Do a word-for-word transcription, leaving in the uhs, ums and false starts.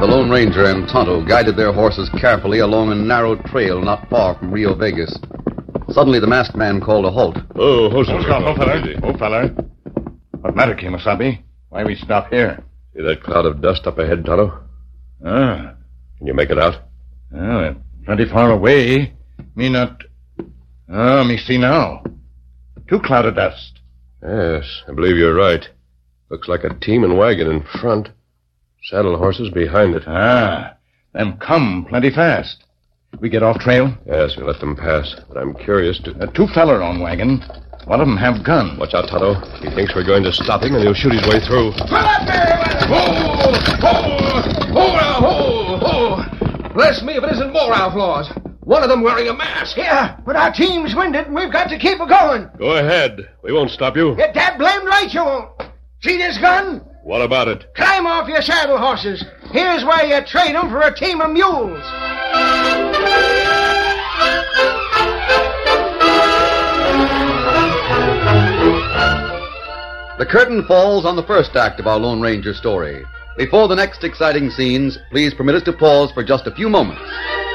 The Lone Ranger and Tonto guided their horses carefully along a narrow trail not far from Rio Vegas. Suddenly, the masked man called a halt. Oh, hold on. Oh, fella. Oh, fella. What matter, Kemosabe? Why we stop here? See that cloud of dust up ahead, Tonto? Ah. Can you make it out? Well, plenty far away. Me not... Oh, me see now. Two cloud of dust. Yes, I believe you're right. Looks like a team and wagon in front. Saddle horses behind it. Ah, them come plenty fast. We get off trail? Yes, we let them pass. But I'm curious to... Uh, two feller on wagon. One of them have gun. Watch out, Tonto. He thinks we're going to stop him, and he'll shoot his way through. Ho! Ho! Ho! Ho! Ho! Bless me if it isn't more outlaws. One of them wearing a mask. Yeah, but our team's winded, and we've got to keep it going. Go ahead. We won't stop you. You're dad blamed right you won't. See this gun? What about it? Climb off your saddle horses. Here's where you trade them for a team of mules. The curtain falls on the first act of our Lone Ranger story. Before the next exciting scenes, please permit us to pause for just a few moments.